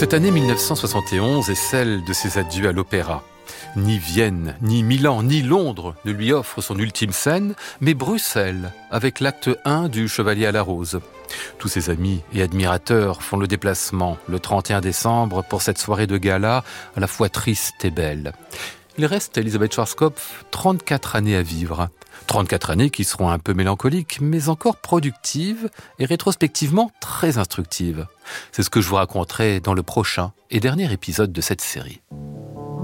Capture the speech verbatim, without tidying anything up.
Cette année mille neuf cent soixante et onze est celle de ses adieux à l'opéra. Ni Vienne, ni Milan, ni Londres ne lui offrent son ultime scène, mais Bruxelles, avec l'acte un du Chevalier à la Rose. Tous ses amis et admirateurs font le déplacement le trente et un décembre pour cette soirée de gala à la fois triste et belle. Il reste à Elisabeth Schwarzkopf trente-quatre années à vivre. trente-quatre années qui seront un peu mélancoliques, mais encore productives et rétrospectivement très instructives. C'est ce que je vous raconterai dans le prochain et dernier épisode de cette série.